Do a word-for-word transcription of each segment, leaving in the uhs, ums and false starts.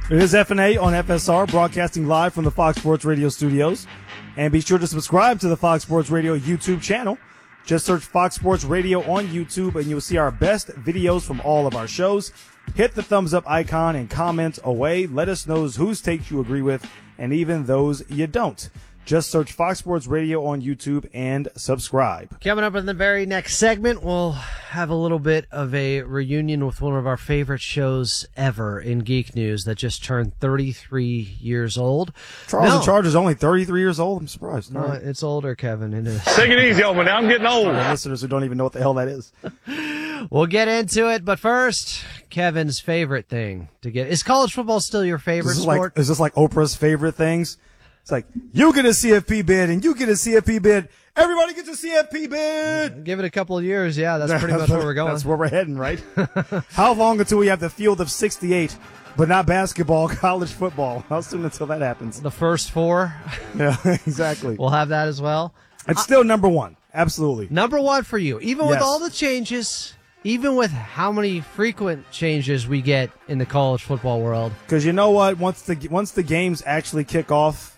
It is F and A on F S R, broadcasting live from the Fox Sports Radio studios. And be sure to subscribe to the Fox Sports Radio YouTube channel. Just search Fox Sports Radio on YouTube, and you'll see our best videos from all of our shows. Hit the thumbs up icon and comment away. Let us know whose takes you agree with, and even those you don't. Just search Fox Sports Radio on YouTube and subscribe. Coming up in the very next segment, we'll have a little bit of a reunion with one of our favorite shows ever in geek news that just turned thirty-three years old. Charles no. in Charge is only thirty-three years old. I'm surprised. No, Right. it's older, Kevin. It is. Take it easy, over now. I'm getting old. For listeners who don't even know what the hell that is. We'll get into it, but first, Kevin's favorite thing to get. Is college football still your favorite Is this sport? like, is this like Oprah's favorite things? It's like, you get a C F P bid, and you get a C F P bid. Everybody gets a C F P bid. Give it a couple of years, yeah, that's pretty much where we're going. That's where we're heading, right? How long until we have the field of sixty-eight, but not basketball, college football? How soon until that happens? The first four. Yeah, exactly. We'll have that as well. It's still number one. Absolutely. Number one for you. Even with Yes. all the changes, even with how many frequent changes we get in the college football world. Because you know what? Once the once the games actually kick off,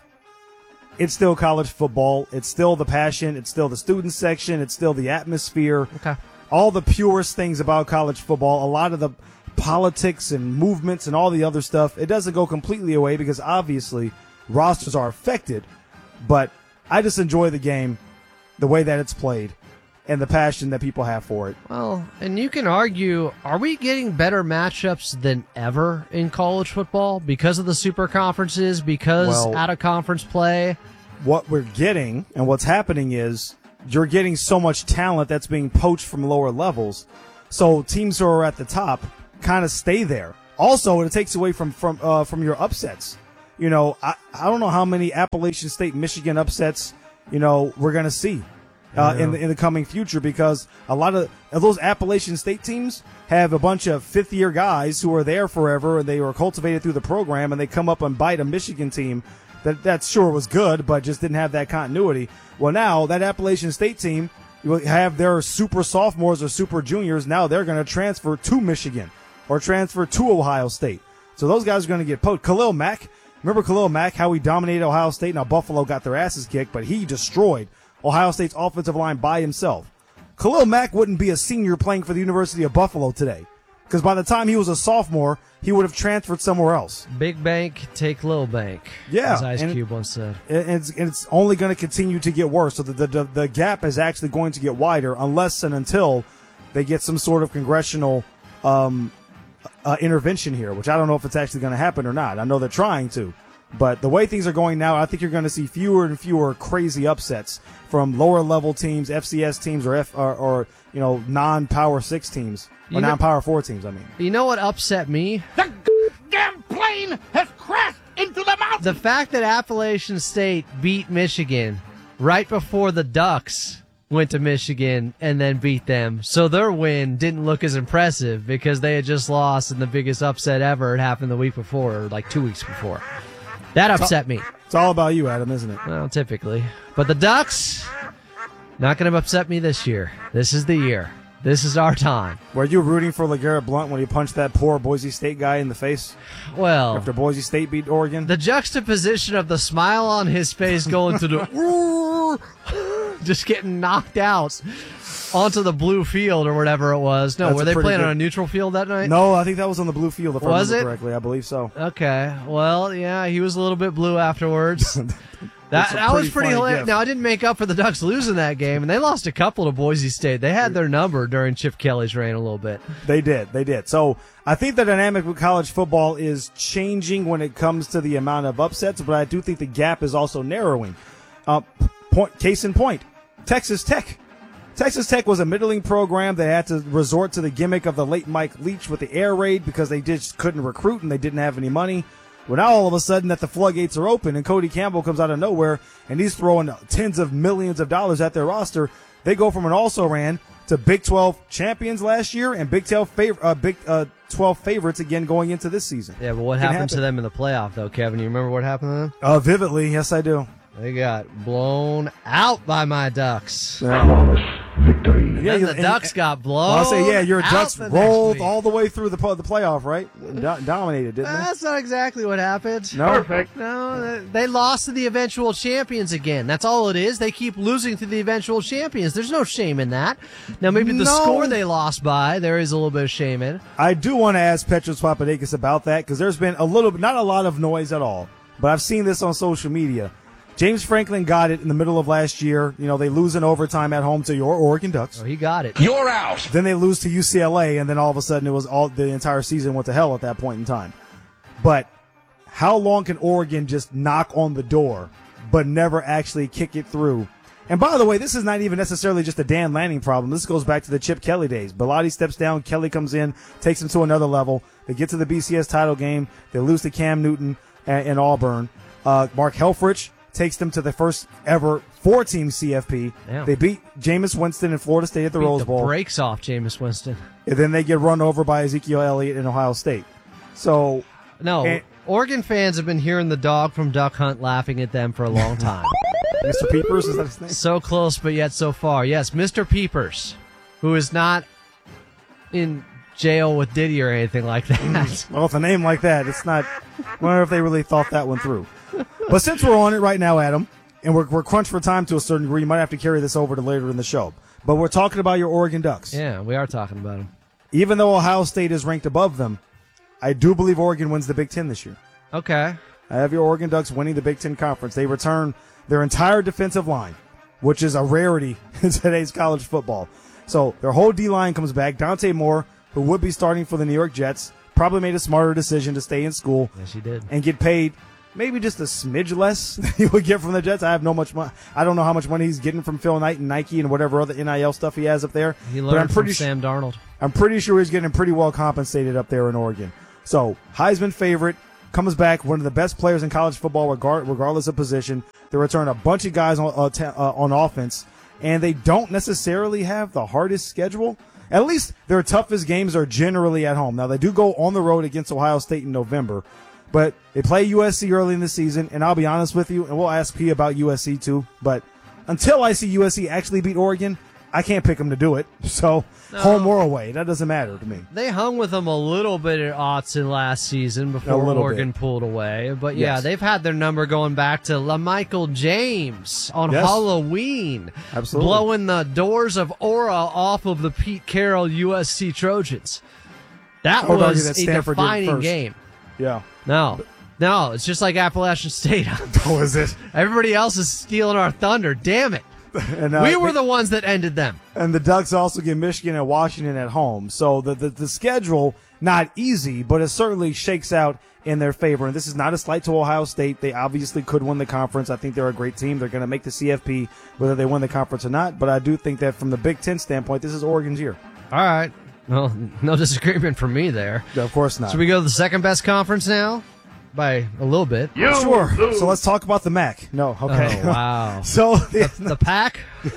it's still college football. It's still the passion. It's still the student section. It's still the atmosphere. Okay. All the purest things about college football. A lot of the politics and movements and all the other stuff, it doesn't go completely away because obviously rosters are affected. But I just enjoy the game, the way that it's played, and the passion that people have for it. Well, and you can argue, are we getting better matchups than ever in college football because of the super conferences, because Well- out-of-conference play? What we're getting and what's happening is you're getting so much talent that's being poached from lower levels. So teams who are at the top kind of stay there. Also, it takes away from from uh, from your upsets. You know, I, I don't know how many Appalachian State, Michigan upsets, you know, we're going to see uh, in the in the coming future because a lot of, of those Appalachian State teams have a bunch of fifth-year guys who are there forever and they were cultivated through the program and they come up and bite a Michigan team that that sure was good but just didn't have that continuity. Well, now that Appalachian State team, you will have their super sophomores or super juniors. Now they're going to transfer to Michigan or transfer to Ohio State. So those guys are going to get poached. Khalil Mack, remember Khalil Mack, how he dominated Ohio State? Now Buffalo got their asses kicked, but he destroyed Ohio State's offensive line by himself. Khalil Mack wouldn't be a senior playing for the University of Buffalo today because by the time he was a sophomore, he would have transferred somewhere else. Big bank, take little bank, Yeah, as Ice and- Cube once said. And it's, and it's only going to continue to get worse. So the, the, the, the gap is actually going to get wider unless and until they get some sort of congressional um, uh, intervention here, which I don't know if it's actually going to happen or not. I know they're trying to. But the way things are going now, I think you're going to see fewer and fewer crazy upsets from lower level teams, F C S teams, or F or, or you know non-power six teams or You know- non-power four teams. I mean, You know what upset me? The damn plane has crashed into the mountain. The fact that Appalachian State beat Michigan right before the Ducks went to Michigan and then beat them. So their win didn't look as impressive because they had just lost in the biggest upset ever. It happened the week before, or like two weeks before. That upset me. it's all about you, Adam, isn't it? Well, typically. But the Ducks, not going to upset me this year. This is the year. This is our time. Were you rooting for LeGarrette Blount when he punched that poor Boise State guy in the face Well, after Boise State beat Oregon? the juxtaposition of the smile on his face going to the just getting knocked out onto the blue field or whatever it was. No, That's were a they pretty playing good- on a neutral field that night? No, I think that was on the blue field, if Was I remember it? correctly. I believe so. Okay. Well, yeah, he was a little bit blue afterwards. That, That's a that was pretty pretty funny hilarious. gif. Now, I didn't make up for the Ducks losing that game, and they lost a couple to Boise State. They had their number during Chip Kelly's reign a little bit. They did. They did. So I think the dynamic with college football is changing when it comes to the amount of upsets, but I do think the gap is also narrowing. Uh, point, case in point, Texas Tech. Texas Tech was a middling program that had to resort to the gimmick of the late Mike Leach with the air raid because they just couldn't recruit and they didn't have any money. Well, now all of a sudden that the floodgates are open and Cody Campbell comes out of nowhere and he's throwing tens of millions of dollars at their roster. They go from an also-ran to Big twelve champions last year and Big twelve, fav- uh, Big uh, twelve favorites again going into this season. Yeah, but what Can happened to happen. them in the playoff, though, Kevin? You remember what happened to them? Uh, vividly, yes, I do. They got blown out by my Ducks. Flawless victory. And Yeah, then the and- Ducks and- got blown. Well, I'll say, yeah, your out Ducks the next rolled week. all the way through the po- the playoff, right? Do- dominated, didn't they? That's not exactly what happened. No. Perfect. No, they- they lost to the eventual champions again. That's all it is. They keep losing to the eventual champions. There's no shame in that. Now, maybe the No. score they lost by, there is a little bit of shame in. I do want to ask Petros Papadakis about that because there's been a little, not a lot of noise at all, but I've seen this on social media. James Franklin got it in the middle of last year. You know, they lose in overtime at home to your Oregon Ducks. Oh, he got it. You're out. Then they lose to U C L A, and then all of a sudden it was all the entire season went to hell at that point in time. But how long can Oregon just knock on the door but never actually kick it through? And by the way, this is not even necessarily just a Dan Lanning problem. This goes back to the Chip Kelly days. Bellotti steps down, Kelly comes in, takes them to another level. They get to the B C S title game. They lose to Cam Newton and, and Auburn. Uh, Mark Helfrich takes them to the first ever four-team C F P. Yeah. They beat Jameis Winston in Florida State at the Beat Rose the Bowl. brakes off Jameis Winston. And then they get run over by Ezekiel Elliott in Ohio State. So, No, And- Oregon fans have been hearing the dog from Duck Hunt laughing at them for a long time. Mister Peepers, is that his name? So close, but yet so far. Yes, Mister Peepers, who is not in jail with Diddy or anything like that. Well, with a name like that, it's not. I wonder if they really thought that one through. But since we're on it right now, Adam, and we're, we're crunched for time to a certain degree, you might have to carry this over to later in the show. But we're talking about your Oregon Ducks. Yeah, we are talking about him. Even though Ohio State is ranked above them, I do believe Oregon wins the Big Ten this year. Okay. I have your Oregon Ducks winning the Big Ten Conference. They return their entire defensive line, which is a rarity in today's college football. So their whole D-line comes back. Dante Moore, who would be starting for the New York Jets, probably made a smarter decision to stay in school Yes, he did. and get paid maybe just a smidge less than he would get from the Jets. I have no much money. I don't know how much money he's getting from Phil Knight and Nike and whatever other N I L stuff he has up there. He but learned I'm pretty from sure. Sam Darnold. I'm pretty sure he's getting pretty well compensated up there in Oregon. So, Heisman favorite, comes back, one of the best players in college football, regard, regardless of position. They return a bunch of guys on, uh, t- uh, on offense, and they don't necessarily have the hardest schedule. At least their toughest games are generally at home. Now, they do go on the road against Ohio State in November, but they play U S C early in the season, and I'll be honest with you, and we'll ask P about U S C too, but until I see U S C actually beat Oregon, I can't pick them to do it. So, No. home or away, that doesn't matter to me. They hung with them a little bit at Autzen last season before little Oregon bit. pulled away. But yeah, Yes. they've had their number going back to LaMichael James on Yes. Halloween. Absolutely. Blowing the doors of aura off of the Pete Carroll U S C Trojans. That I would argue was that a Stanford did defining first. game. Yeah. No. No, it's just like Appalachian State. Oh, is it? Everybody else is stealing our thunder. Damn it. And, uh, We were the ones that ended them. and the Ducks also get Michigan and Washington at home. So the, the, the schedule, not easy, but it certainly shakes out in their favor. And this is not a slight to Ohio State. They obviously could win the conference. I think they're a great team. They're going to make the C F P whether they win the conference or not. But I do think that from the Big Ten standpoint, this is Oregon's year. All right. Well, no disagreement from me there. Yeah, of course not. Should we go to the second best conference now? By a little bit. You Sure. lose. So let's talk about the M A C. No, okay. Oh, wow. So the, The pack?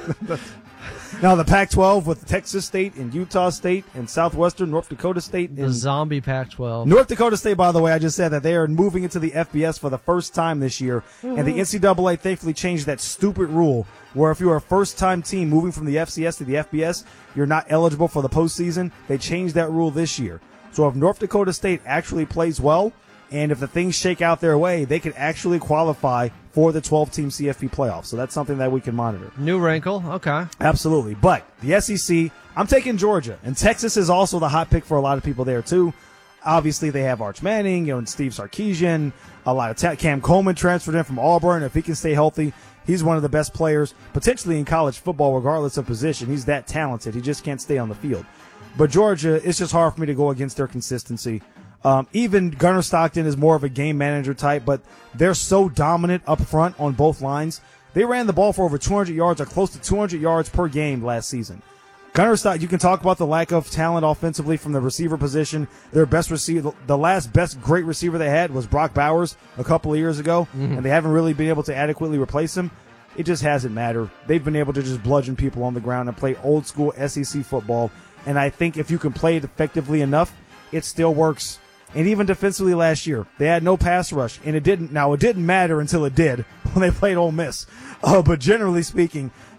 now the Pac twelve with Texas State and Utah State and Southwestern North Dakota State The and zombie Pac twelve. North Dakota State, by the way, I just said that they are moving into the F B S for the first time this year. And the N C double A thankfully changed that stupid rule where if you're a first-time team moving from the F C S to the F B S, you're not eligible for the postseason. They changed that rule this year. So if North Dakota State actually plays well, and if the things shake out their way, they could actually qualify for the twelve-team C F P playoffs. So that's something that we can monitor. New wrinkle. Okay. Absolutely. But the S E C, I'm taking Georgia. And Texas is also the hot pick for a lot of people there, too. Obviously, they have Arch Manning, you know, and Steve Sarkisian. A lot of ta- Cam Coleman transferred in from Auburn. If he can stay healthy, he's one of the best players, potentially in college football, regardless of position. He's that talented. He just can't stay on the field. But Georgia, it's just hard for me to go against their consistency. Um, even Gunnar Stockton is more of a game manager type, but they're so dominant up front on both lines. They ran the ball for over two hundred yards or close to two hundred yards per game last season. Gunnar Stockton, you can talk about the lack of talent offensively from the receiver position. Their best receiver, the last best great receiver they had was Brock Bowers a couple of years ago, mm-hmm. and they haven't really been able to adequately replace him. It just hasn't mattered. They've been able to just bludgeon people on the ground and play old school S E C football. And I think if you can play it effectively enough, it still works. And even defensively last year, they had no pass rush, and it didn't. Now it didn't matter until it did when they played Ole Miss. Uh, but generally speaking,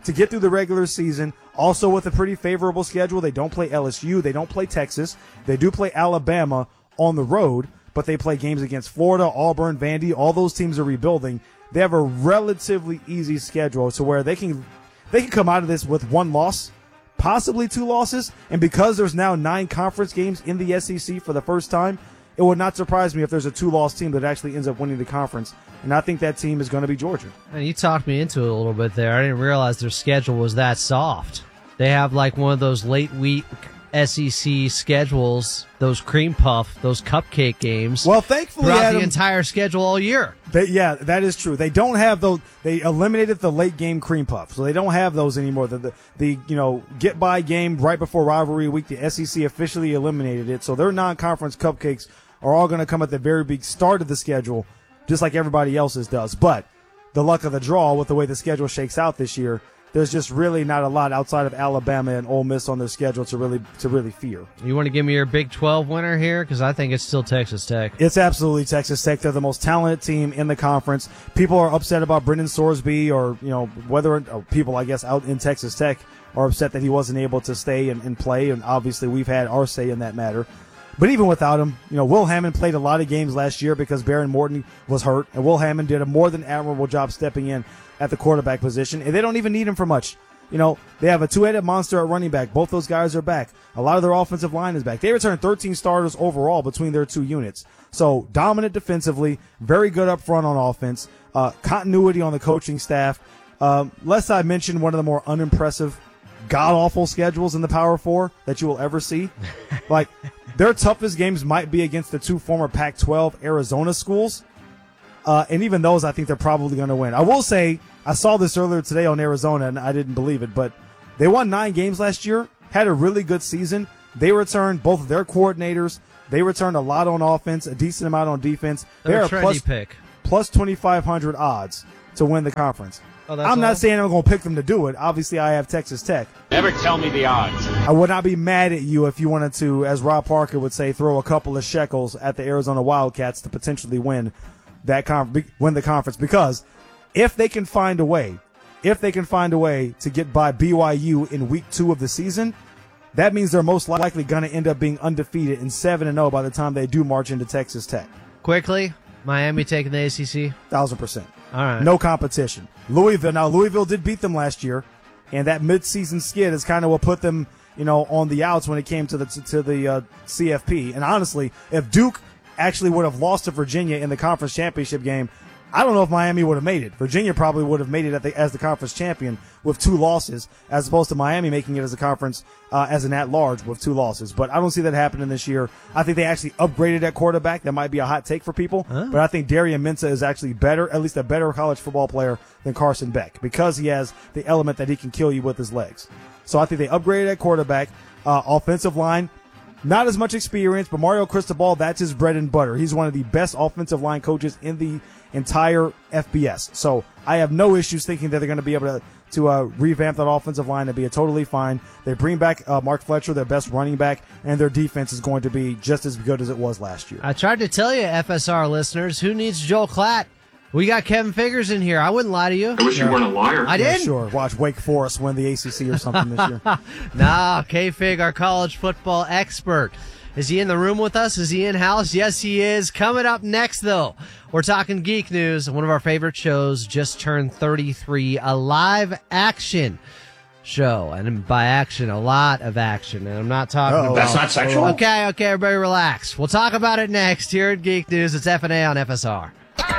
to get through the regular season. Also with a pretty favorable schedule. They don't play L S U. They don't play Texas. They do play Alabama on the road, but they play games against Florida, Auburn, Vandy. All those teams are rebuilding. They have a relatively easy schedule to where they can they can come out of this with one loss, possibly two losses. And because there's now nine conference games in the S E C for the first time, it would not surprise me if there's a two-loss team that actually ends up winning the conference. And I think that team is going to be Georgia. And you talked me into it a little bit there. I didn't realize their schedule was that soft. They have like one of those late week S E C schedules, those cream puff, those cupcake games. Well, thankfully, throughout Adam, the entire schedule all year. They, yeah, that is true. They don't have those. They eliminated the late game cream puff, so they don't have those anymore. The, the, the you know get by game right before rivalry week, the S E C officially eliminated it. So their non-conference cupcakes are all going to come at the very big start of the schedule, just like everybody else's does. But the luck of the draw with the way the schedule shakes out this year, there's just really not a lot outside of Alabama and Ole Miss on their schedule to really to really fear. You want to give me your Big twelve winner here? Because I think it's still Texas Tech. It's absolutely Texas Tech. They're the most talented team in the conference. People are upset about Brendan Sorsby, or you know whether or people I guess out in Texas Tech are upset that he wasn't able to stay and, and play. And obviously we've had our say in that matter. But even without him, you know, Will Hammond played a lot of games last year because Baron Morton was hurt, and Will Hammond did a more than admirable job stepping in at the quarterback position, and they don't even need him for much. You know, they have a two-headed monster at running back. Both those guys are back. A lot of their offensive line is back. They returned thirteen starters overall between their two units. So dominant defensively, very good up front on offense, uh, continuity on the coaching staff. Um, lest I mention one of the more unimpressive, god-awful schedules in the Power Four that you will ever see. Like, their toughest games might be against the two former Pac twelve Arizona schools. Uh, and even those, I think they're probably going to win. I will say, I saw this earlier today on Arizona, and I didn't believe it, but they won nine games last year, had a really good season. They returned both of their coordinators. They returned a lot on offense, a decent amount on defense. They're a They're trendy plus, pick. plus twenty-five hundred odds to win the conference. Oh, that's I'm not all? saying I'm going to pick them to do it. Obviously, I have Texas Tech. Never tell me the odds. I would not be mad at you if you wanted to, as Rob Parker would say, throw a couple of shekels at the Arizona Wildcats to potentially win that con- win the conference. Because if they can find a way, if they can find a way to get by B Y U in week two of the season, that means they're most likely going to end up being undefeated in seven and oh by the time they do march into Texas Tech. Quickly, Miami taking the A C C? Thousand percent. All right. No competition. Louisville. Now, Louisville did beat them last year, and that midseason skid is kind of what put them, you know, on the outs when it came to the to the uh, C F P. And honestly, if Duke actually would have lost to Virginia in the conference championship game, I don't know if Miami would have made it. Virginia probably would have made it at the, as the conference champion with two losses, as opposed to Miami making it as a conference uh, as an at-large with two losses. But I don't see that happening this year. I think they actually upgraded at quarterback. That might be a hot take for people. Huh? But I think Darian Mensah is actually better, at least a better college football player than Carson Beck, because he has the element that he can kill you with his legs. So I think they upgraded at quarterback. Uh, offensive line, not as much experience, but Mario Cristobal, that's his bread and butter. He's one of the best offensive line coaches in the entire F B S. So I have no issues thinking that they're going to be able to, to uh, revamp that offensive line and be a totally fine. They bring back uh, Mark Fletcher, their best running back, and their defense is going to be just as good as it was last year. I tried to tell you, F S R listeners, who needs Joel Klatt? We got Kevin Figures in here. I wouldn't lie to you. I wish you weren't a liar. I Yeah, didn't. sure. Watch Wake Forest win the A C C or something this year. Nah, K-Fig, our college football expert. Is he in the room with us? Is he in-house? Yes, he is. Coming up next, though, we're talking Geek News. One of our favorite shows just turned thirty-three, a live action show. And by action, a lot of action. And I'm not talking Uh-oh. about... That's not sexual? Okay, okay, everybody relax. We'll talk about it next here at Geek News. It's F and A on F S R.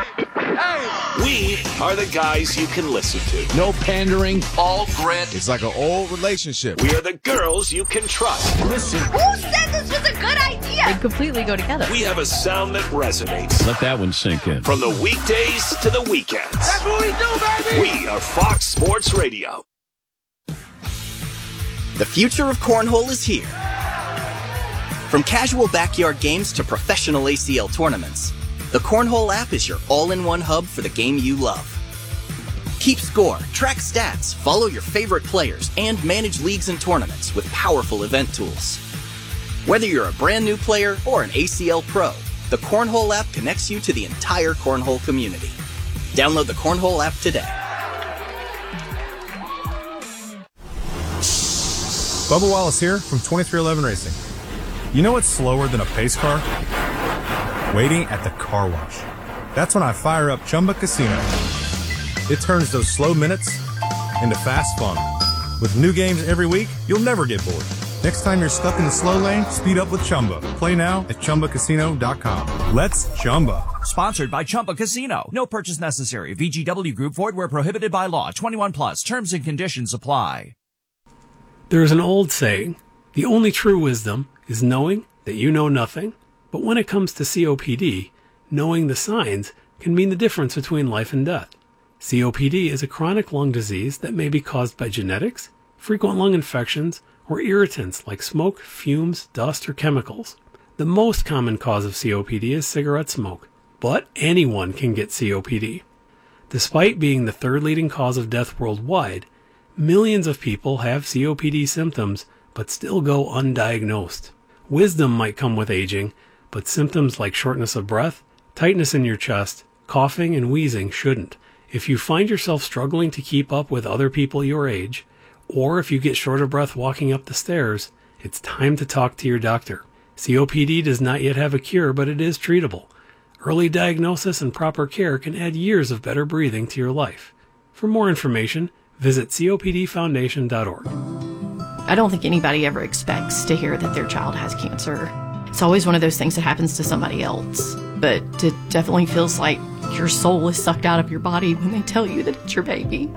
We are the guys you can listen to. No pandering. All grit. It's like an old relationship. We are the girls you can trust. Listen. Who said this was a good idea? They completely go together. We have a sound that resonates. Let that one sink in. From the weekdays to the weekends. That's what we do, baby! We are Fox Sports Radio. The future of cornhole is here. From casual backyard games to professional A C L tournaments, the Cornhole app is your all-in-one hub for the game you love. Keep score, track stats, follow your favorite players, and manage leagues and tournaments with powerful event tools. Whether you're a brand new player or an A C L pro, the Cornhole app connects you to the entire cornhole community. Download the Cornhole app today. Bubba Wallace here from twenty-three eleven Racing. You know what's slower than a pace car? Waiting at the car wash. That's when I fire up Chumba Casino. It turns those slow minutes into fast fun. With new games every week, you'll never get bored. Next time you're stuck in the slow lane, speed up with Chumba. Play now at Chumba Casino dot com. Let's Chumba. Sponsored by Chumba Casino. No purchase necessary. V G W Group. Void where prohibited by law. twenty-one plus. Terms and conditions apply. There is an old saying, the only true wisdom is knowing that you know nothing. But when it comes to C O P D, knowing the signs can mean the difference between life and death. C O P D is a chronic lung disease that may be caused by genetics, frequent lung infections, or irritants like smoke, fumes, dust, or chemicals. The most common cause of C O P D is cigarette smoke, but anyone can get C O P D. Despite being the third leading cause of death worldwide, millions of people have C O P D symptoms but still go undiagnosed. Wisdom might come with aging, but symptoms like shortness of breath, tightness in your chest, coughing, and wheezing shouldn't. If you find yourself struggling to keep up with other people your age, or if you get short of breath walking up the stairs, it's time to talk to your doctor. C O P D does not yet have a cure, but it is treatable. Early diagnosis and proper care can add years of better breathing to your life. For more information, visit C O P D foundation dot org. I don't think anybody ever expects to hear that their child has cancer. It's always one of those things that happens to somebody else. But it definitely feels like your soul is sucked out of your body when they tell you that it's your baby.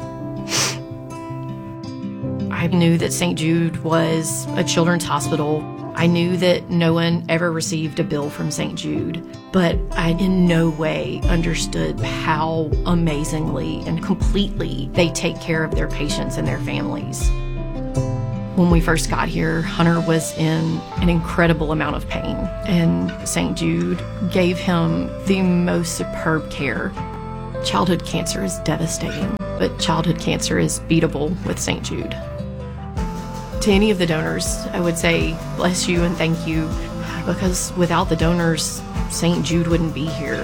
I knew that Saint Jude was a children's hospital. I knew that no one ever received a bill from Saint Jude, but I in no way understood how amazingly and completely they take care of their patients and their families. When we first got here, Hunter was in an incredible amount of pain, and Saint Jude gave him the most superb care. Childhood cancer is devastating, but childhood cancer is beatable with Saint Jude. To any of the donors, I would say bless you and thank you, because without the donors, Saint Jude wouldn't be here.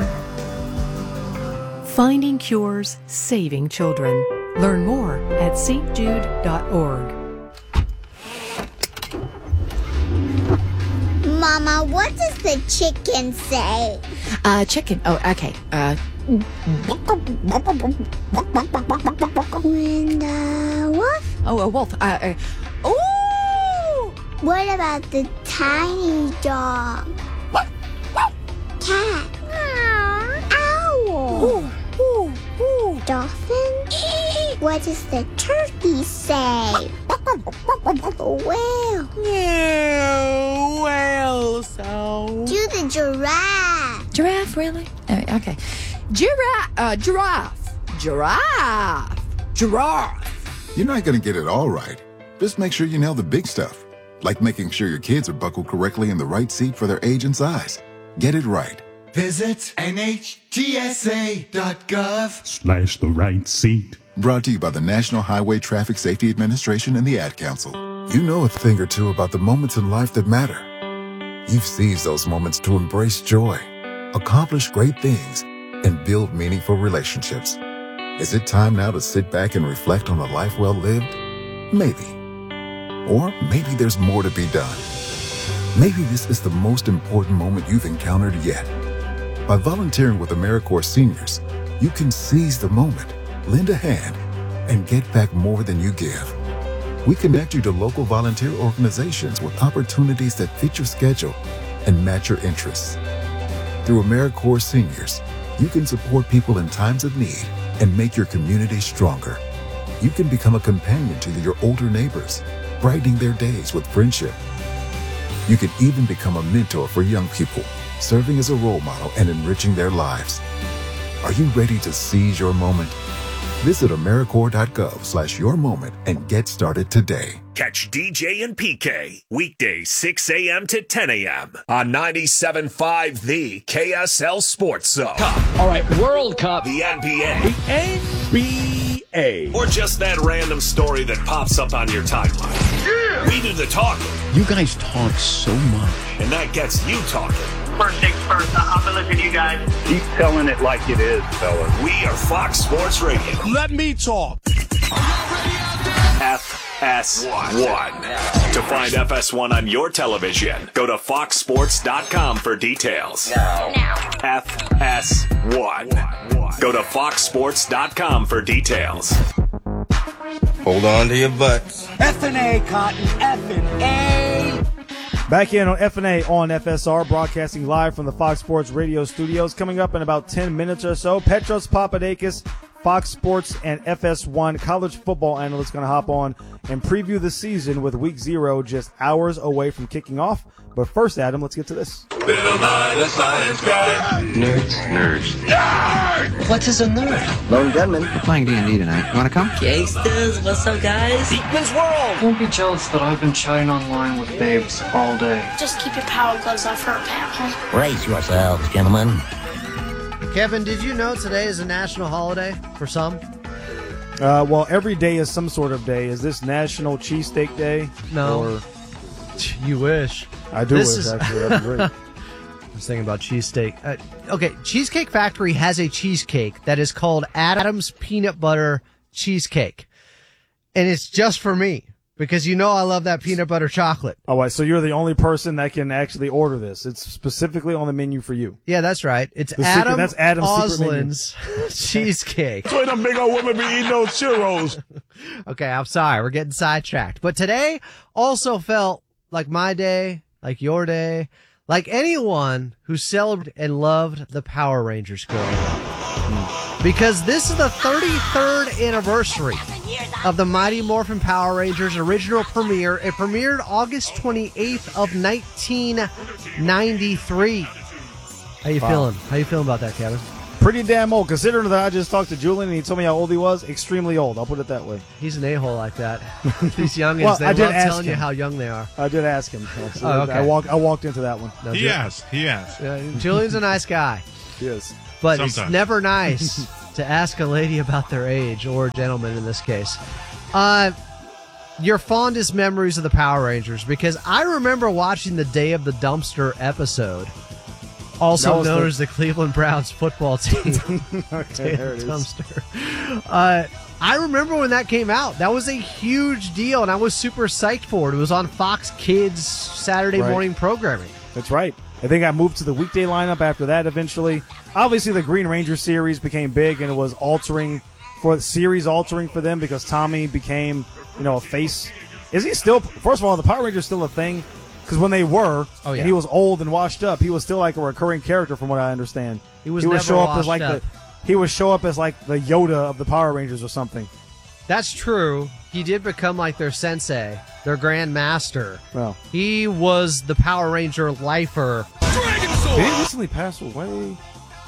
Finding cures, saving children. Learn more at S T Jude dot org. Mama, what does the chicken say? Uh, chicken. Oh, okay. Uh. And, uh, wolf? Oh, a wolf. Uh, uh oh! What about the tiny dog? Cat? Owl? Ooh, ooh, ooh. Dolphin? What does the turkey say? Whale? Yeah, whale sound. Do the giraffe. Giraffe, really? Oh, okay. Giraffe, uh, giraffe, giraffe, giraffe. You're not going to get it all right. Just make sure you nail the big stuff, like making sure your kids are buckled correctly in the right seat for their age and size. Get it right. Visit N H T S A dot gov slash the right seat. Brought to you by the National Highway Traffic Safety Administration and the Ad Council. You know a thing or two about the moments in life that matter. You've seized those moments to embrace joy, accomplish great things, and build meaningful relationships. Is it time now to sit back and reflect on a life well lived? Maybe. Or maybe there's more to be done. Maybe this is the most important moment you've encountered yet. By volunteering with AmeriCorps Seniors, you can seize the moment, lend a hand, and get back more than you give. We connect you to local volunteer organizations with opportunities that fit your schedule and match your interests. Through AmeriCorps Seniors, you can support people in times of need and make your community stronger. You can become a companion to your older neighbors, brightening their days with friendship. You can even become a mentor for young people, serving as a role model and enriching their lives. Are you ready to seize your moment? Visit AmeriCorps dot gov slash your moment and get started today. Catch D J and P K weekdays six a.m. to ten a.m. on ninety-seven point five The K S L Sports Zone. Cup. All right, World Cup. The N B A. The N B A. Or just that random story that pops up on your timeline. Yeah. We do the talking. You guys talk so much. And that gets you talking. First things first, I'll be listening to you guys. Keep telling it like it is, fellas. We are Fox Sports Radio. Let me talk. Are y'all ready out there? F S one. To find F S one on your television, go to fox sports dot com for details. F S one. Go to fox sports dot com for details. Hold on to your butts. F and A, Cotton. F and A. Back in on F and A on F S R, broadcasting live from the Fox Sports Radio studios. Coming up in about ten minutes or so, Petros Papadakis, Fox Sports and F S one college football analyst, going to hop on and preview the season with week zero just hours away from kicking off. But first, Adam, let's get to this. Bill Nye, the science guy. Nerds. Nerds. Nerd! What is a nerd? Lone gunman. We're playing D and D tonight. You want to come? Gangsters, what's up, guys? Deepman's World! Don't be jealous that I've been chatting online with babes all day. Just keep your power gloves off her, pal. Brace yourselves, gentlemen. Kevin, did you know today is a national holiday for some? Uh, well, every day is some sort of day. Is this National Cheesesteak Day? No. Or... You wish. I do this wish, is... actually. That'd be great. I was thinking about cheesesteak. Uh, okay, Cheesecake Factory has a cheesecake that is called Adam's Peanut Butter Cheesecake. And it's just for me, because you know I love that peanut butter chocolate. All right, so you're the only person that can actually order this. It's specifically on the menu for you. Yeah, that's right. It's The Adam secret- that's Adam's secret menu. Oslin's cheesecake. That's why them big old women be eating those churros. Okay, I'm sorry. We're getting sidetracked. But today also felt like my day, like your day, like anyone who celebrated and loved the Power Rangers growing up. Because this is the thirty-third anniversary of the Mighty Morphin Power Rangers original premiere. It premiered August twenty-eighth of nineteen ninety-three. How you Wow. feeling? How you feeling about that, Kevin? Pretty damn old, considering that I just talked to Julian and he told me how old he was. Extremely old, I'll put it that way. He's an a-hole like that. These youngins, Well, they I did love ask telling him. you how young they are. I did ask him. So Oh, okay. I walked. I walked into that one. No, He Ju- asked. He asked. Uh, Julian's a nice guy. Yes. But it's Sometimes. never nice to ask a lady about their age, or a gentleman in this case. Uh, your fondest memories of the Power Rangers, because I remember watching the Day of the Dumpster episode, That also was known the- as the Cleveland Browns football team. Okay, Day there of it the is. Dumpster. Uh, I remember when that came out. That was a huge deal, and I was super psyched for it. It was on Fox Kids Saturday Right. morning programming. That's right. I think I moved to the weekday lineup after that eventually. Obviously, the Green Ranger series became big, and it was altering for series altering for them because Tommy became, you know, a face. Is he still? First of all, the Power Rangers still a thing? Because when they were, Oh, yeah. and he was old and washed up, he was still like a recurring character, from what I understand. He was he would never show up as washed like up. the he would show up as like the Yoda of the Power Rangers or something. That's true. He did become like their sensei, their grand master. Well, He was the Power Ranger lifer. did he recently pass away?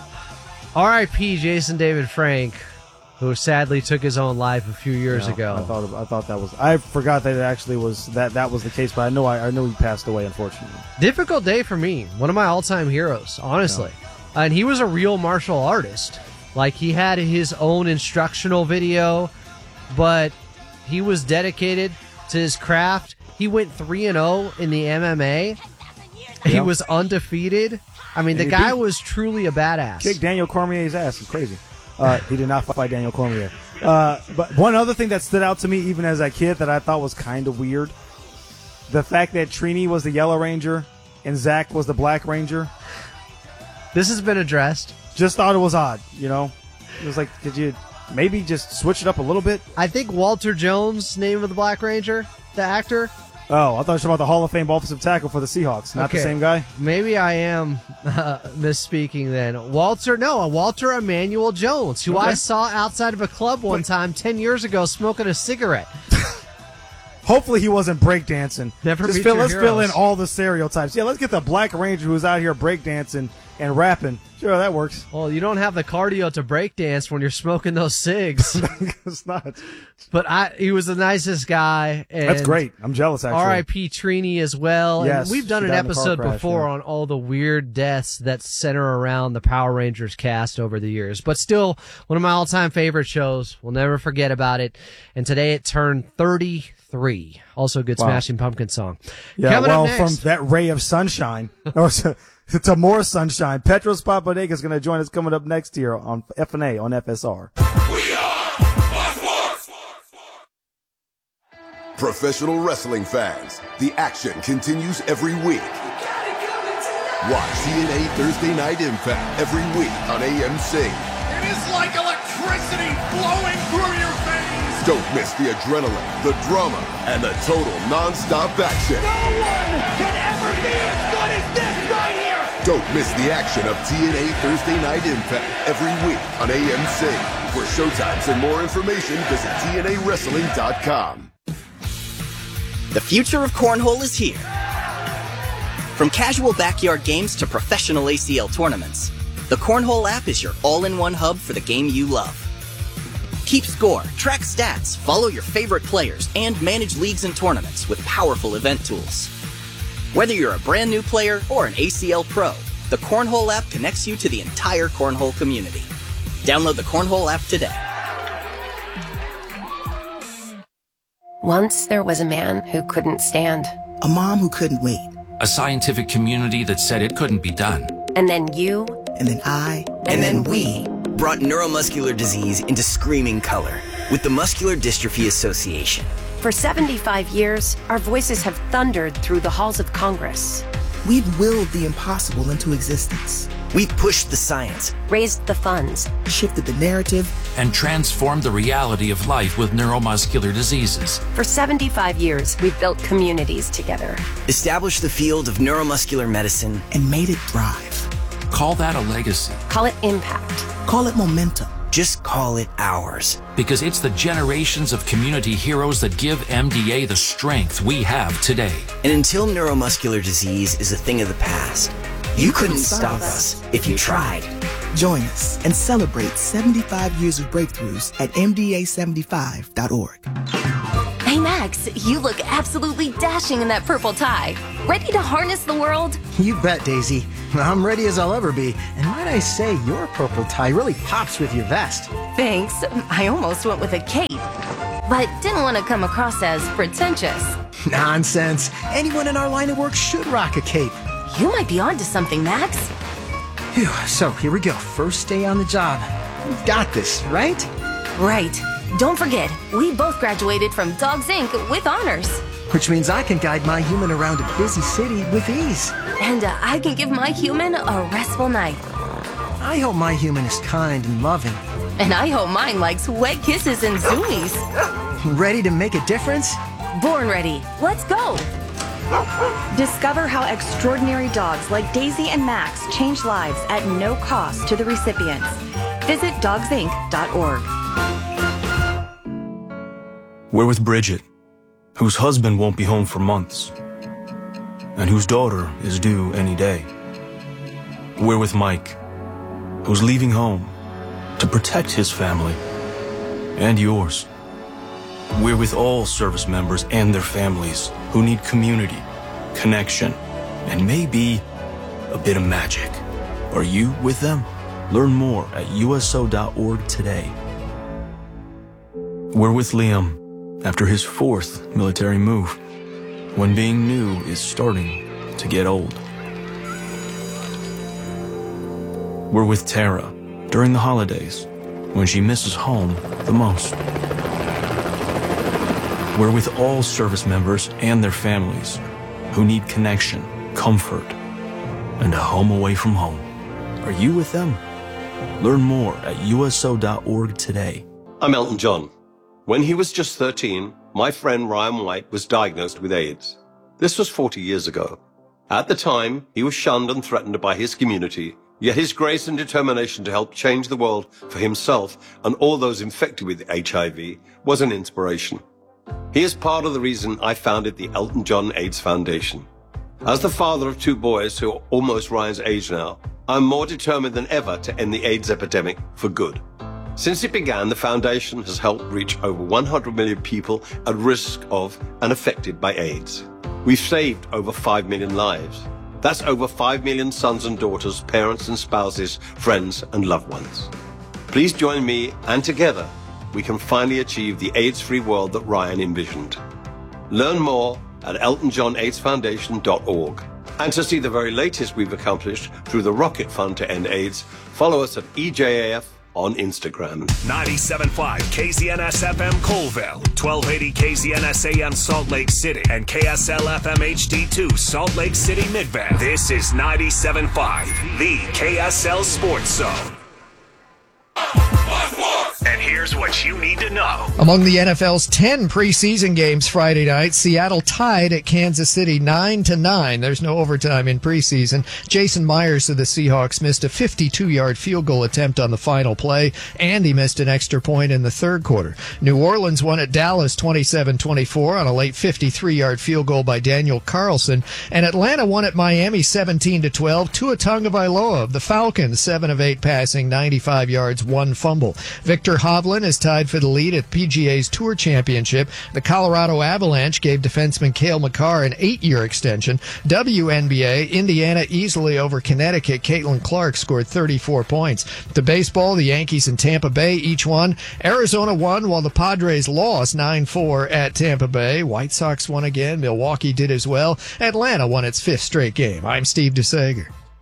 R I P Jason David Frank, who sadly took his own life a few years Yeah, ago. I thought I thought that was. I forgot that it actually was that that was the case, but I know I, I know he passed away, unfortunately. Difficult day for me. One of my all-time heroes, honestly. And he was a real martial artist. Like, he had his own instructional video, but he was dedicated to his craft. He went three and oh in the M M A. He Yeah. was undefeated. I mean, And the he guy beat- was truly a badass. Kicked Daniel Cormier's ass. It's crazy. Uh, he did not fight Daniel Cormier. Uh, but one other thing that stood out to me, even as a kid, that I thought was kind of weird, the fact that Trini was the Yellow Ranger and Zach was the Black Ranger. This has been addressed. Just thought it was odd, you know? It was like, could you maybe just switch it up a little bit? I think Walter Jones, name of the Black Ranger, the actor. Oh, I thought you were talking about the Hall of Fame offensive tackle for the Seahawks. Not the Okay. same guy? Maybe I am uh, misspeaking then. Walter, no, Walter Emmanuel Jones, who I Okay. saw outside of a club one time ten years ago smoking a cigarette. Hopefully he wasn't breakdancing. Never Just meet fill, your let's fill in heroes. all the stereotypes. Yeah, let's get the Black Ranger who's out here breakdancing and rapping. Sure, that works. Well, you don't have the cardio to breakdance when you're smoking those cigs. It's not. But I, he was the nicest guy. And That's great. I'm jealous, actually. R I P Trini as well. Yes, and we've done she an died in a car episode crash, before yeah. on all the weird deaths that center around the Power Rangers cast over the years. But still, one of my all-time favorite shows. We'll never forget about it. And today it turned thirty-three. Also a good Wow. Smashing Pumpkins song. Yeah, Coming well, up next, from that ray of sunshine, or to, to more sunshine, Petros Papadakis is going to join us coming up next here on F and A on F S R. Professional wrestling fans, the action continues every week. Watch T N A Thursday Night Impact every week on A M C. It is like electricity flowing through your veins. Don't miss the adrenaline, the drama, and the total non-stop action. No one can ever be as good as this right here. Don't miss the action of T N A Thursday Night Impact every week on A M C. For showtimes and more information, visit T N A wrestling dot com. The future of cornhole is here. From casual backyard games to professional A C L tournaments, the Cornhole app is your all-in-one hub for the game you love. Keep score, track stats, follow your favorite players, and manage leagues and tournaments with powerful event tools. Whether you're a brand new player or an A C L pro, the Cornhole app connects you to the entire cornhole community. Download the Cornhole app today. Once there was a man who couldn't stand. A mom who couldn't wait. A scientific community that said it couldn't be done. And then you. And then I. And, and then, then we. Brought neuromuscular disease into screaming color with the Muscular Dystrophy Association. For seventy-five years, our voices have thundered through the halls of Congress. We've willed the impossible into existence. We've pushed the science, raised the funds, shifted the narrative, and transformed the reality of life with neuromuscular diseases. For seventy-five years, we've built communities together. Established the field of neuromuscular medicine, and made it thrive. Call that a legacy. Call it impact. Call it momentum. Just call it ours. Because it's the generations of community heroes that give M D A the strength we have today. And until neuromuscular disease is a thing of the past, you, you couldn't, couldn't stop us if you tried. Join us and celebrate seventy-five years of breakthroughs at M D A seventy-five dot org. Hey Max, you look absolutely dashing in that purple tie. Ready to harness the world? You bet, Daisy. I'm ready as I'll ever be. And might I say, your purple tie really pops with your vest. Thanks. I almost went with a cape, but didn't want to come across as pretentious. Nonsense. Anyone in our line of work should rock a cape. You might be onto something, Max. Phew, so here we go. First day on the job. We've got this, right? Right. Don't forget, we both graduated from Dogs Incorporated with honors. Which means I can guide my human around a busy city with ease. And uh, I can give my human a restful night. I hope my human is kind and loving. And I hope mine likes wet kisses and zoomies. Ready to make a difference? Born ready. Let's go. Discover how extraordinary dogs like Daisy and Max change lives at no cost to the recipients. Visit dogs inc dot org. We're with Bridget, whose husband won't be home for months, and whose daughter is due any day. We're with Mike, who's leaving home to protect his family and yours. We're with all service members and their families who need community, connection, and maybe a bit of magic. Are you with them? Learn more at U S O dot org today. We're with Liam after his fourth military move, when being new is starting to get old. We're with Tara during the holidays, when she misses home the most. We're with all service members and their families who need connection, comfort, and a home away from home. Are you with them? Learn more at U S O dot org today. I'm Elton John. When he was just thirteen, my friend Ryan White was diagnosed with AIDS. This was forty years ago. At the time, he was shunned and threatened by his community, yet his grace and determination to help change the world for himself and all those infected with H I V was an inspiration. He is part of the reason I founded the Elton John AIDS Foundation. As the father of two boys who are almost Ryan's age now, I'm more determined than ever to end the AIDS epidemic for good. Since it began, the foundation has helped reach over one hundred million people at risk of and affected by AIDS. We've saved over five million lives. That's over five million sons and daughters, parents and spouses, friends and loved ones. Please join me, and together we can finally achieve the AIDS-free world that Ryan envisioned. Learn more at elton john aids foundation dot org. And to see the very latest we've accomplished through the Rocket Fund to End AIDS, follow us at E J A F on Instagram. ninety-seven point five K Z N S F M Colville, twelve eighty K Z N S A M Salt Lake City, and K S L F M H D two Salt Lake City Midvale. This is ninety-seven point five, the K S L Sports Zone. And here's what you need to know. Among the N F L's ten preseason games Friday night, Seattle tied at Kansas City nine to nine. There's no overtime in preseason. Jason Myers of the Seahawks missed a fifty-two-yard field goal attempt on the final play, and he missed an extra point in the third quarter. New Orleans won at Dallas twenty-seven twenty-four on a late fifty-three-yard field goal by Daniel Carlson, and Atlanta won at Miami seventeen to twelve. Tua Tagovailoa of the Falcons, seven of eight passing, ninety-five yards, one fumble. Victor Hovland is tied for the lead at P G A's Tour Championship. The Colorado Avalanche gave defenseman Cale Makar an eight-year extension. W N B A, Indiana easily over Connecticut. Caitlin Clark scored thirty-four points. To baseball, the Yankees and Tampa Bay each won. Arizona won while the Padres lost nine four at Tampa Bay. White Sox won again. Milwaukee did as well. Atlanta won its fifth straight game. I'm Steve DeSager.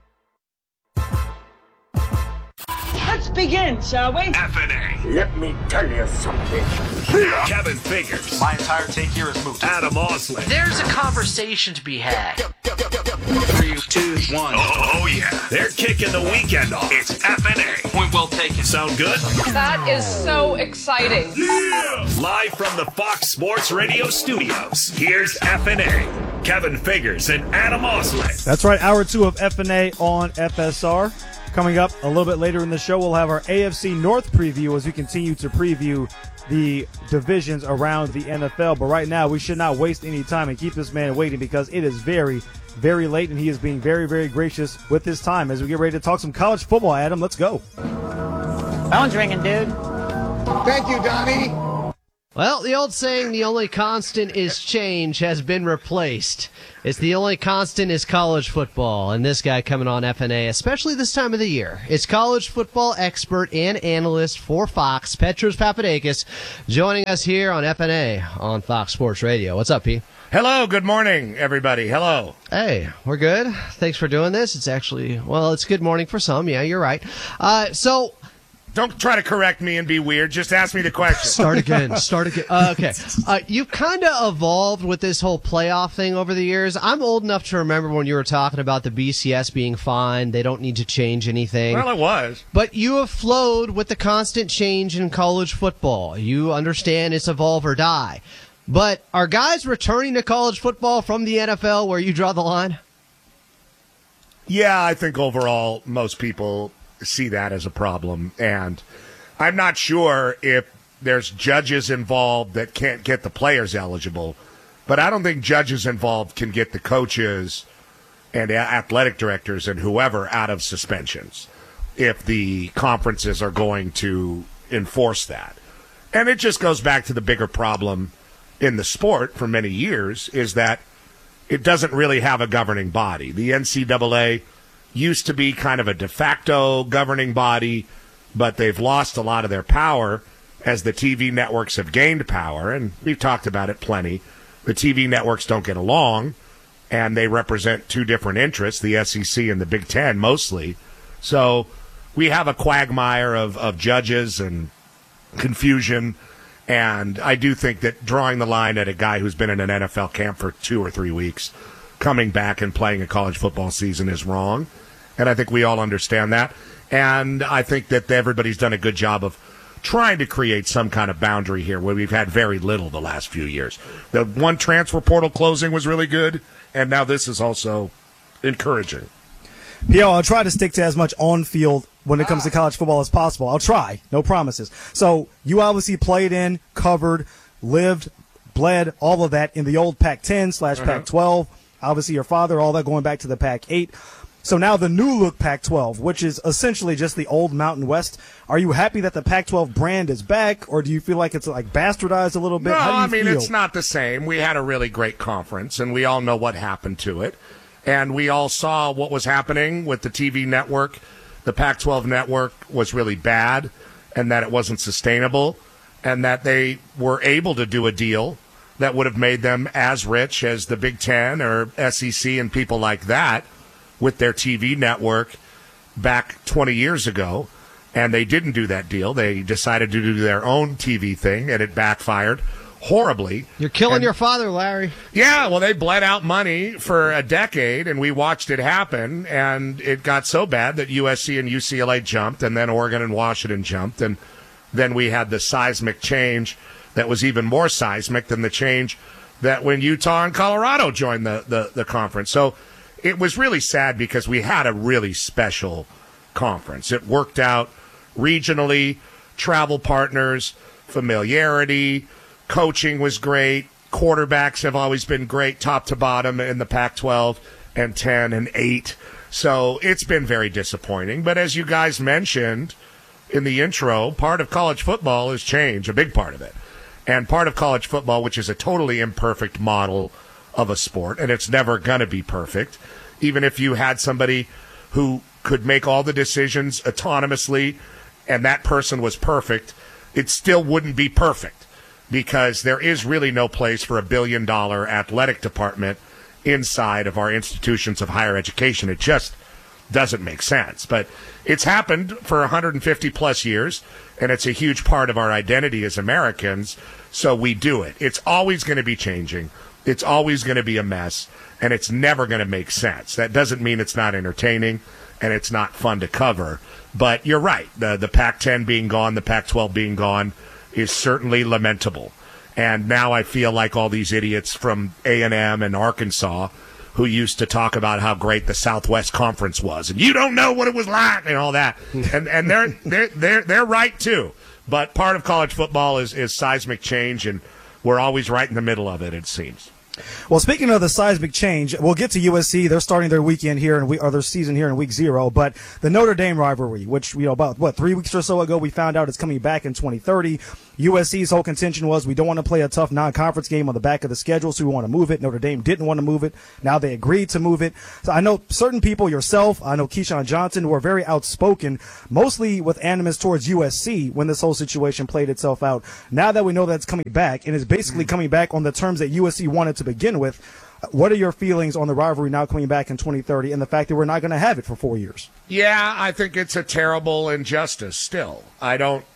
Let's begin, shall we? F N A. Let me tell you something. Kevin Figures. My entire take here is moot. Adam Osley. There's a conversation to be had. Three, two, one. Oh, oh yeah. They're kicking the weekend off. It's F N A. Point well taken. Sound good? That is so exciting. Yeah! Live from the Fox Sports Radio studios, here's F N A. Kevin Figures and Adam Osley. That's right. Hour two of F N A on F S R. Coming up a little bit later in the show, we'll have our A F C North preview as we continue to preview the divisions around the N F L. But right now, we should not waste any time and keep this man waiting because it is very, very late, and he is being very, very gracious with his time as we get ready to talk some college football. Adam, let's go. Phone's ringing, dude. Thank you, Donnie. Well, the old saying, the only constant is change, has been replaced. It's the only constant is college football, and this guy coming on F N A, especially this time of the year. It's college football expert and analyst for Fox, Petros Papadakis, joining us here on F N A on Fox Sports Radio. What's up, P? Hello, good morning, everybody. Hello. Hey, we're good. Thanks for doing this. It's actually, well, it's good morning for some. Yeah, you're right. Uh, so... Don't try to correct me and be weird. Just ask me the question. Start again. Start again. Uh, okay. Uh, you've kind of evolved with this whole playoff thing over the years. I'm old enough to remember when you were talking about the B C S being fine. They don't need to change anything. Well, it was. But you have flowed with the constant change in college football. You understand it's evolve or die. But are guys returning to college football from the N F L where you draw the line? Yeah, I think overall most people see that as a problem, and I'm not sure if there's judges involved that can't get the players eligible, but I don't think judges involved can get the coaches and athletic directors and whoever out of suspensions if the conferences are going to enforce that. And it just goes back to the bigger problem in the sport for many years is that it doesn't really have a governing body. The N C double A used to be kind of a de facto governing body, but they've lost a lot of their power as the T V networks have gained power, and we've talked about it plenty. The T V networks don't get along, and they represent two different interests, the S E C and the Big Ten mostly. So we have a quagmire of, of judges and confusion, and I do think that drawing the line at a guy who's been in an N F L camp for two or three weeks, coming back and playing a college football season is wrong. And I think we all understand that. And I think that everybody's done a good job of trying to create some kind of boundary here where we've had very little the last few years. The one transfer portal closing was really good, and now this is also encouraging. P L, I'll try to stick to as much on-field when it comes to college football as possible. I'll try. No promises. So you obviously played in, covered, lived, bled, all of that in the old Pac ten slash Pac twelve. Obviously your father, all that going back to the Pac eight. So now the new look Pac twelve, which is essentially just the old Mountain West. Are you happy that the Pac twelve brand is back, or do you feel like it's like bastardized a little bit? No, How do you I mean, feel? It's not the same. We had a really great conference, and we all know what happened to it. And we all saw what was happening with the T V network. The Pac twelve network was really bad, and that it wasn't sustainable, and that they were able to do a deal that would have made them as rich as the Big Ten or S E C and people like that with their T V network back twenty years ago. And they didn't do that deal. They decided to do their own T V thing, and it backfired horribly. You're killing and, your father, Larry. Yeah, well, they bled out money for a decade, and we watched it happen, and it got so bad that U S C and U C L A jumped, and then Oregon and Washington jumped, and then we had the seismic change that was even more seismic than the change that when Utah and Colorado joined the, the, the conference. So it was really sad because we had a really special conference. It worked out regionally, travel partners, familiarity, coaching was great, quarterbacks have always been great top to bottom in the Pac twelve and ten and eight. So it's been very disappointing. But as you guys mentioned in the intro, part of college football is change, a big part of it. And part of college football, which is a totally imperfect model of a sport, and it's never going to be perfect, even if you had somebody who could make all the decisions autonomously and that person was perfect, it still wouldn't be perfect because there is really no place for a billion-dollar athletic department inside of our institutions of higher education. It just doesn't make sense. But it's happened for one hundred fifty plus years, and it's a huge part of our identity as Americans, so we do it. It's always going to be changing. It's always going to be a mess, and it's never going to make sense. That doesn't mean it's not entertaining and it's not fun to cover. But you're right. The, the Pac ten being gone, the Pac twelve being gone is certainly lamentable. And now I feel like all these idiots from A and M and Arkansas who used to talk about how great the Southwest Conference was, and you don't know what it was like, and all that. And and they're they're they're they're right too. But part of college football is is seismic change, and we're always right in the middle of it, it seems. Well, speaking of the seismic change, we'll get to U S C. They're starting their weekend here, and we or their season here in week zero. But the Notre Dame rivalry, which you know about what three weeks or so ago, we found out it's coming back in twenty thirty. U S C's whole contention was we don't want to play a tough non-conference game on the back of the schedule, so we want to move it. Notre Dame didn't want to move it. Now they agreed to move it. So I know certain people, yourself, I know Keyshawn Johnson, who are very outspoken, mostly with animus towards U S C when this whole situation played itself out. Now that we know that it's coming back, and it's basically coming back on the terms that U S C wanted to begin with, what are your feelings on the rivalry now coming back in twenty thirty and the fact that we're not going to have it for four years? Yeah, I think it's a terrible injustice still. I don't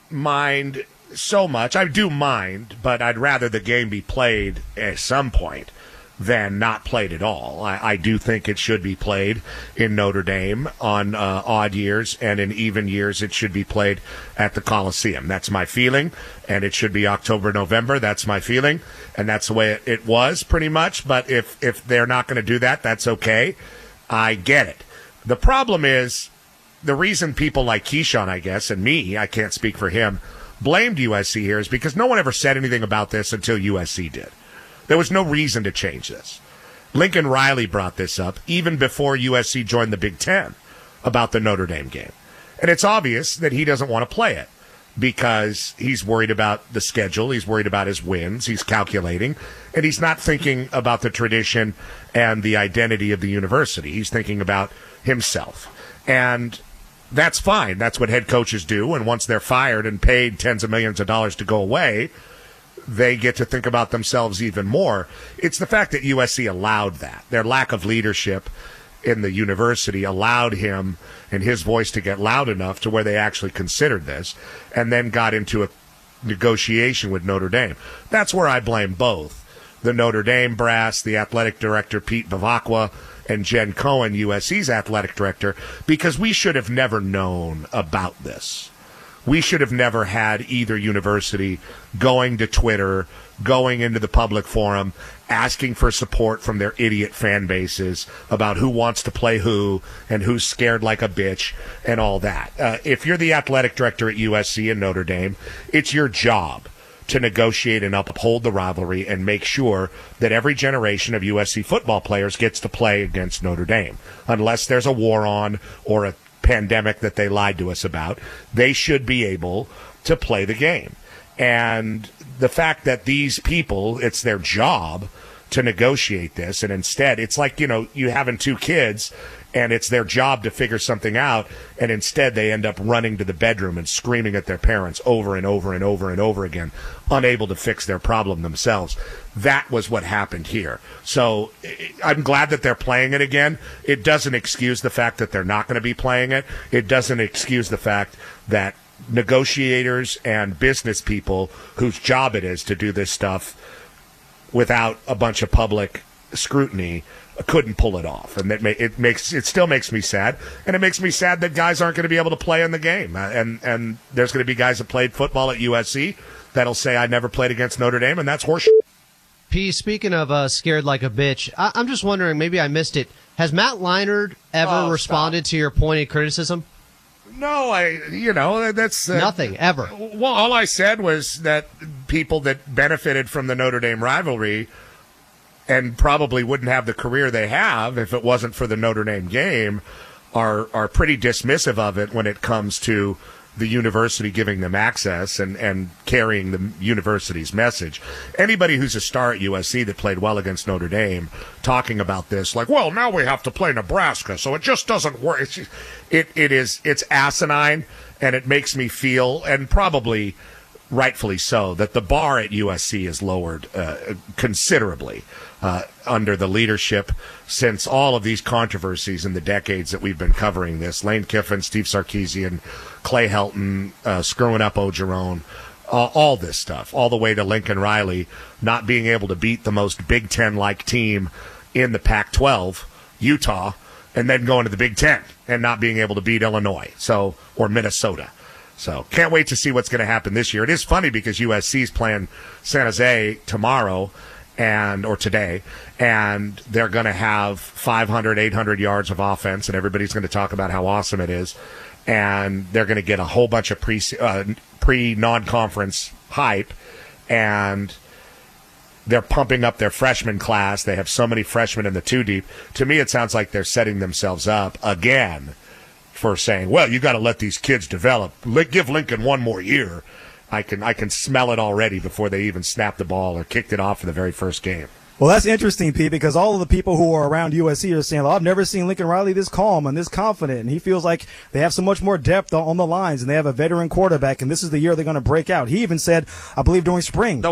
mind so much. I do mind, but I'd rather the game be played at some point than not played at all. I, I do think it should be played in Notre Dame on uh, odd years, and in even years it should be played at the Coliseum. That's my feeling, and it should be October, November. That's my feeling, and that's the way it, it was pretty much. But if, if they're not going to do that, that's okay. I get it. The problem is the reason people like Keyshawn, I guess, and me, I can't speak for him, blamed U S C here is because no one ever said anything about this until U S C did. There was no reason to change this. Lincoln Riley brought this up even before U S C joined the Big Ten about the Notre Dame game. And it's obvious that he doesn't want to play it because he's worried about the schedule, he's worried about his wins, he's calculating, and he's not thinking about the tradition and the identity of the university. He's thinking about himself. And that's fine. That's what head coaches do. And once they're fired and paid tens of millions of dollars to go away, they get to think about themselves even more. It's the fact that U S C allowed that. Their lack of leadership in the university allowed him and his voice to get loud enough to where they actually considered this and then got into a negotiation with Notre Dame. That's where I blame both. The Notre Dame brass, the athletic director, Pete Bavacqua, and Jen Cohen, U S C's athletic director, because we should have never known about this. We should have never had either university going to Twitter, going into the public forum, asking for support from their idiot fan bases about who wants to play who and who's scared like a bitch and all that. Uh, if you're the athletic director at U S C and Notre Dame, it's your job to negotiate and uphold the rivalry and make sure that every generation of U S C football players gets to play against Notre Dame. Unless there's a war on or a pandemic that they lied to us about, they should be able to play the game. And the fact that these people, it's their job to negotiate this, and instead it's like, you know, you having two kids and it's their job to figure something out, and instead they end up running to the bedroom and screaming at their parents over and over and over and over again, unable to fix their problem themselves. That was what happened here. So I'm glad that they're playing it again. It doesn't excuse the fact that they're not going to be playing it. It doesn't excuse the fact that negotiators and business people whose job it is to do this stuff without a bunch of public scrutiny couldn't pull it off, and it, ma- it makes it still makes me sad, and it makes me sad that guys aren't going to be able to play in the game, uh, and and there's going to be guys that played football at U S C that'll say I never played against Notre Dame, and that's horseshit. P, speaking of uh, scared like a bitch, I- I'm just wondering, maybe I missed it. Has Matt Leinart ever Oh, responded stop. to your pointed criticism? No, I, you know, that's... Uh, Nothing, ever. Well, all I said was that people that benefited from the Notre Dame rivalry and probably wouldn't have the career they have if it wasn't for the Notre Dame game are are pretty dismissive of it when it comes to the university giving them access and, and carrying the university's message. Anybody who's a star at U S C that played well against Notre Dame talking about this, like, well, now we have to play Nebraska, so it just doesn't work. It's just, it, it is, it's asinine, and it makes me feel, and probably rightfully so, that the bar at U S C is lowered uh, considerably uh, under the leadership since all of these controversies in the decades that we've been covering this. Lane Kiffin, Steve Sarkisian, Clay Helton, uh, screwing up Ogeron, uh, all this stuff, all the way to Lincoln Riley not being able to beat the most Big Ten-like team in the Pac twelve, Utah, and then going to the Big Ten and not being able to beat Illinois, so or Minnesota. So can't wait to see what's going to happen this year. It is funny because U S C is playing San Jose tomorrow and or today, and they're going to have five hundred, eight hundred yards of offense, and everybody's going to talk about how awesome it is. And they're going to get a whole bunch of pre, uh, pre non-conference hype, and they're pumping up their freshman class. They have so many freshmen in the two deep. To me, it sounds like they're setting themselves up again for saying, well, you got to let these kids develop. Give Lincoln one more year. I can I can smell it already before they even snapped the ball or kicked it off for the very first game. Well, that's interesting, Pete, because all of the people who are around U S C are saying, oh, I've never seen Lincoln Riley this calm and this confident, and he feels like they have so much more depth on the lines, and they have a veteran quarterback, and this is the year they're going to break out. He even said, I believe during spring,